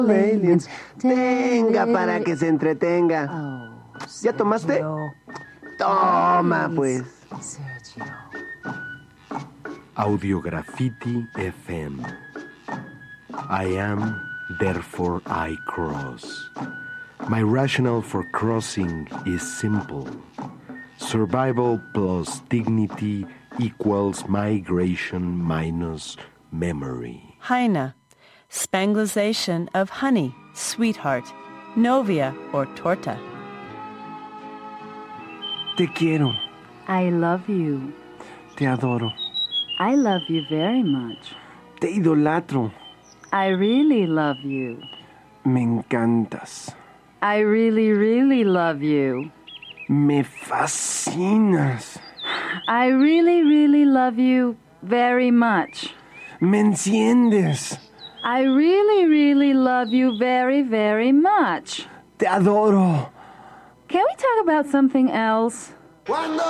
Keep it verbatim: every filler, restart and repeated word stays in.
Aliens. Tenga para que se entretenga. Oh, ¿Ya tomaste? Sergio. Toma, Please, pues. Sergio. Audiograffiti F M. I am, therefore I cross. My rationale for crossing is simple. Survival plus dignity equals migration minus memory. Heine, Spanglization of honey, sweetheart, novia or torta. Te quiero, I love you. te adoro, I love you very much. te idolatro, I really love you. me encantas, I really, really love you. me fascinas, I really, really love you very much. me enciendes, I really, really love you very, very much. te adoro. Can we talk about something else? Cuando